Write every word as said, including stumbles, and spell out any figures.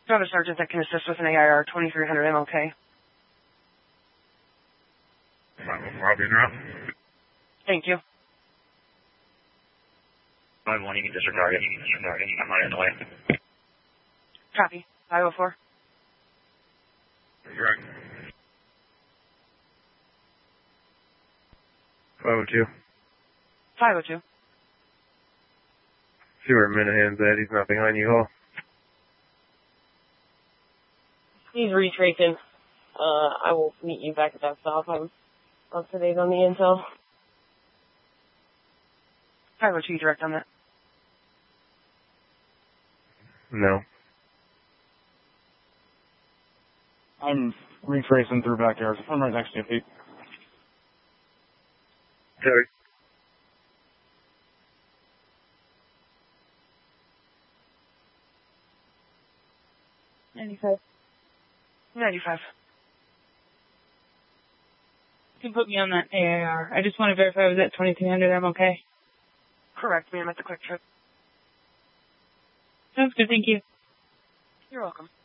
Do I have a sergeant that can assist with an A I R twenty-three hundred M L K? I'll be now. Thank you. five one, you can disregard it. Disregard it. I'm not in the way. Copy. five oh four. Right. five oh two. five oh two. See where Minahan's at. He's not behind you all. He's retracing. Uh, I will meet you back at that stop. I'm up to date on the intel. five oh two, direct on that. No. I'm retracing through backyards. I'm right next to you, Pete. Terry. ninety-five. ninety-five. You can put me on that A I R. I just want to verify I was at twenty-three hundred. I'm okay. Correct, ma'am, at the Quick Trip. Sounds good. Thank you. You're welcome.